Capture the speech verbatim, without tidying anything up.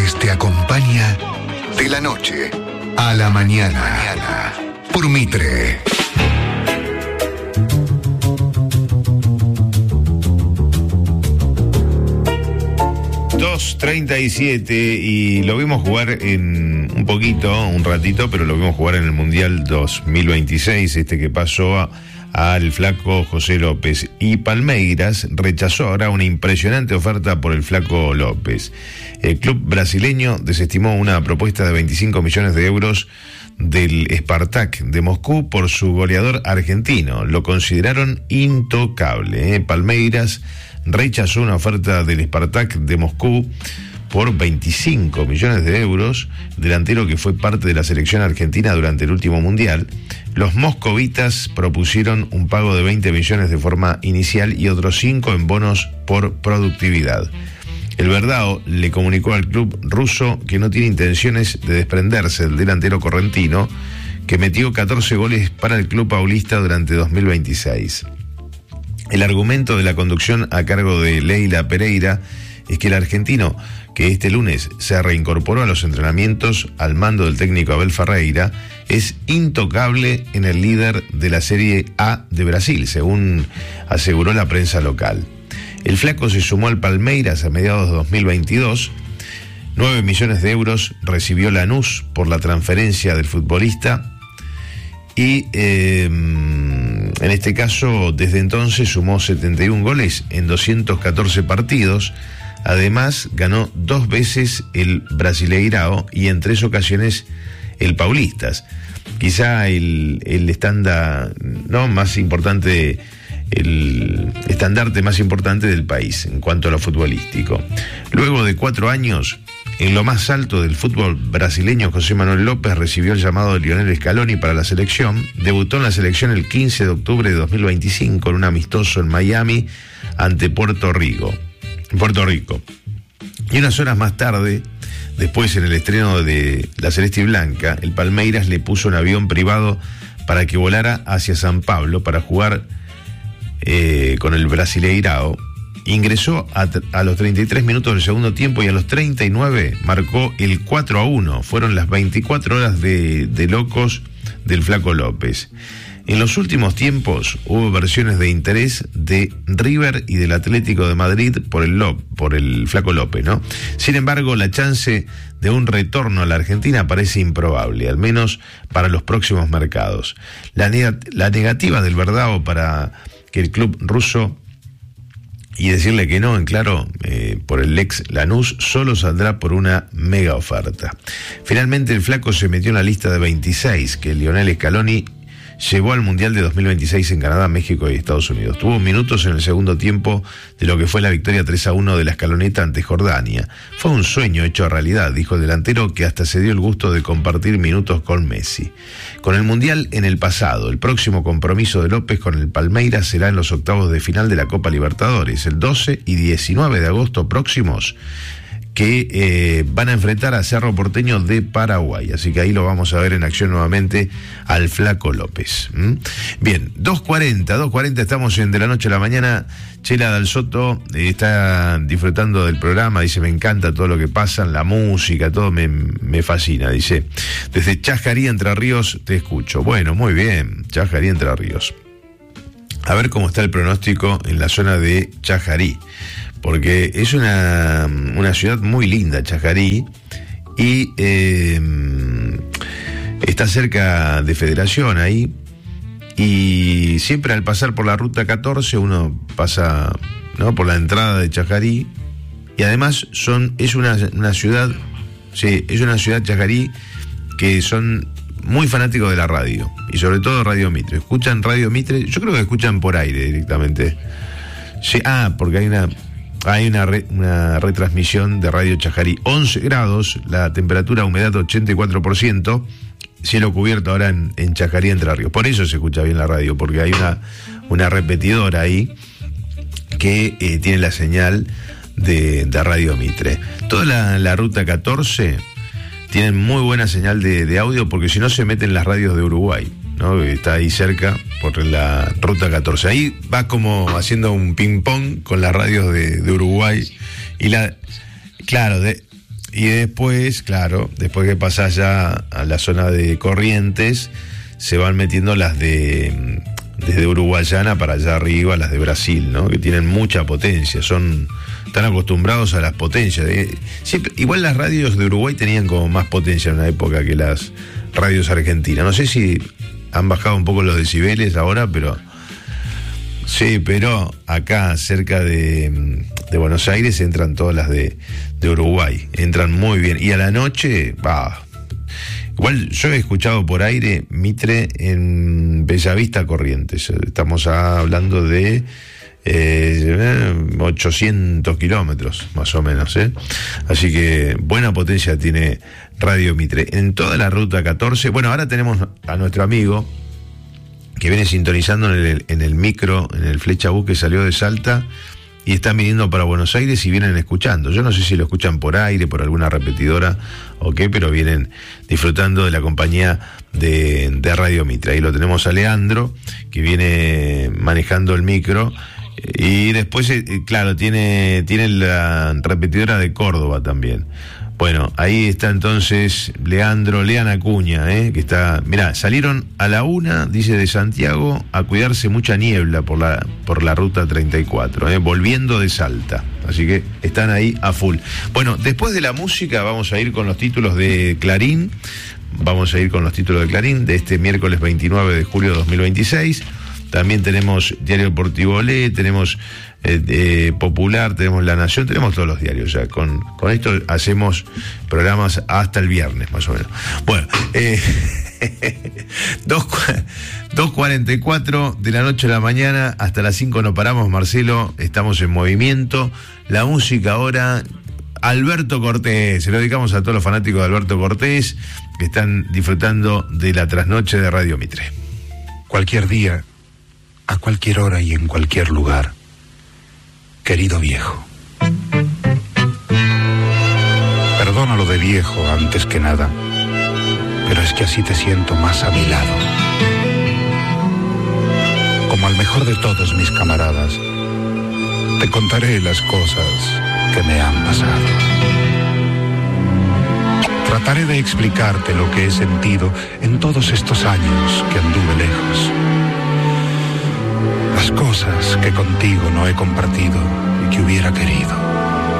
López te acompaña de la noche a la mañana. mañana por Mitre. dos treinta y siete y lo vimos jugar en un poquito, un ratito, pero lo vimos jugar en el Mundial dos mil veintiséis, este que pasó a al flaco José López, y Palmeiras rechazó ahora una impresionante oferta por el flaco López. El club brasileño desestimó una propuesta de veinticinco millones de euros del Spartak de Moscú por su goleador argentino. Lo consideraron intocable, ¿eh? Palmeiras rechazó una oferta del Spartak de Moscú por veinticinco millones de euros, delantero que fue parte de la selección argentina durante el último mundial. Los moscovitas propusieron un pago de veinte millones de forma inicial y otros cinco en bonos por productividad. El Verdao le comunicó al club ruso que no tiene intenciones de desprenderse del delantero correntino, que metió catorce goles para el club paulista durante dos mil veintiséis. El argumento de la conducción a cargo de Leila Pereira es que el argentino, que este lunes se reincorporó a los entrenamientos al mando del técnico Abel Ferreira, es intocable en el líder de la Serie A de Brasil, según aseguró la prensa local. El flaco se sumó al Palmeiras a mediados de dos mil veintidós. nueve millones de euros recibió Lanús por la transferencia del futbolista y eh, en este caso desde entonces sumó setenta y un goles en doscientos catorce partidos. Además, ganó dos veces el Brasileirao y en tres ocasiones el Paulistas. Quizá el, el estándar no más importante, el estandarte más importante del país en cuanto a lo futbolístico. Luego de cuatro años, en lo más alto del fútbol brasileño, José Manuel López recibió el llamado de Lionel Scaloni para la selección. Debutó en la selección el quince de octubre de dos mil veinticinco en un amistoso en Miami ante Puerto Rico. Puerto Rico. Y unas horas más tarde, después en el estreno de La Celeste y Blanca, el Palmeiras le puso un avión privado para que volara hacia San Pablo para jugar eh, con el Brasileirao. Ingresó a, a los treinta y tres minutos del segundo tiempo y a los treinta y nueve marcó el cuatro a uno. Fueron las veinticuatro horas de, de locos del flaco López. En los últimos tiempos hubo versiones de interés de River y del Atlético de Madrid por el, Lop, por el flaco López, ¿no? Sin embargo, la chance de un retorno a la Argentina parece improbable, al menos para los próximos mercados. La, neg- la negativa del Verdao para que el club ruso y decirle que no, en claro, eh, por el ex Lanús, solo saldrá por una mega oferta. Finalmente, el flaco se metió en la lista de veintiséis que Lionel Scaloni llevó al Mundial de dos mil veintiséis en Canadá, México y Estados Unidos. Tuvo minutos en el segundo tiempo de lo que fue la victoria tres a uno de la escaloneta ante Jordania. Fue un sueño hecho realidad, dijo el delantero, que hasta se dio el gusto de compartir minutos con Messi. Con el Mundial en el pasado, el próximo compromiso de López con el Palmeiras será en los octavos de final de la Copa Libertadores, el doce y diecinueve de agosto próximos, que eh, van a enfrentar a Cerro Porteño de Paraguay. Así que ahí lo vamos a ver en acción nuevamente al flaco López. ¿Mm? Bien, dos cuarenta, dos cuarenta, estamos en De la Noche a la Mañana. Chela Dal Soto eh, está disfrutando del programa, dice, me encanta todo lo que pasa, la música, todo me, me fascina, dice, desde Chajarí, Entre Ríos, te escucho. Bueno, muy bien, Chajarí, Entre Ríos. A ver cómo está el pronóstico en la zona de Chajarí, porque es una, una ciudad muy linda, Chajarí, y eh, está cerca de Federación ahí, y siempre al pasar por la ruta catorce uno pasa, ¿no?, por la entrada de Chajarí, y además son es una, una ciudad, sí, es una ciudad, Chajarí, que son muy fanáticos de la radio, y sobre todo Radio Mitre. Escuchan Radio Mitre, yo creo que escuchan por aire directamente. Sí, ah, porque hay una hay una, re, una retransmisión de Radio Chajarí. once grados, la temperatura, humedad ochenta y cuatro por ciento, cielo cubierto ahora en, en Chajarí, Entre Ríos. Por eso se escucha bien la radio, porque hay una, una repetidora ahí que eh, tiene la señal de, de Radio Mitre. Toda la, la ruta catorce tienen muy buena señal de, de audio, porque si no se meten las radios de Uruguay, ¿no? Está ahí cerca por la ruta catorce. Ahí va como haciendo un ping pong con las radios de, de Uruguay y la, claro, de, y después, claro, después que pasás ya a la zona de Corrientes, se van metiendo las de desde Uruguayana para allá arriba, las de Brasil, ¿no? Que tienen mucha potencia, son están acostumbrados a las potencias. De, siempre, igual las radios de Uruguay tenían como más potencia en una época que las radios argentinas. No sé si han bajado un poco los decibeles ahora, pero sí, pero acá cerca de, de Buenos Aires entran todas las de, de Uruguay, entran muy bien. Y a la noche, va. Igual yo he escuchado por aire Mitre en Bellavista, Corrientes. Estamos hablando de eh, ochocientos kilómetros, más o menos, ¿eh? Así que buena potencia tiene Radio Mitre. En toda la ruta catorce, bueno, ahora tenemos a nuestro amigo que viene sintonizando en el, en el micro, en el Flecha Bus que salió de Salta, y están viniendo para Buenos Aires y vienen escuchando. Yo no sé si lo escuchan por aire, por alguna repetidora o qué, pero vienen disfrutando de la compañía de, de Radio Mitre. Ahí lo tenemos a Leandro, que viene manejando el micro, y después, claro, tiene, tiene la repetidora de Córdoba también. Bueno, ahí está entonces Leandro, Lean Acuña, ¿eh? Que está, mirá, salieron a la una, dice, de Santiago, a cuidarse mucha niebla por la, por la ruta treinta y cuatro, ¿eh? Volviendo de Salta. Así que están ahí a full. Bueno, después de la música vamos a ir con los títulos de Clarín, vamos a ir con los títulos de Clarín de este miércoles veintinueve de julio de dos mil veintiséis. También tenemos Diario Deportivo Olé, tenemos eh, eh, Popular, tenemos La Nación, tenemos todos los diarios ya. Con, con esto hacemos programas hasta el viernes, más o menos. Bueno, eh, dos cuarenta y cuatro de la noche a la mañana, hasta las cinco no paramos, Marcelo, estamos en movimiento. La música ahora, Alberto Cortés, se lo dedicamos a todos los fanáticos de Alberto Cortés que están disfrutando de la trasnoche de Radio Mitre. Cualquier día, a cualquier hora y en cualquier lugar, querido viejo. Perdónalo de viejo antes que nada, pero es que así te siento más a mi lado. Como al mejor de todos mis camaradas, te contaré las cosas que me han pasado. Trataré de explicarte lo que he sentido en todos estos años que anduve lejos. Las cosas que contigo no he compartido y que hubiera querido.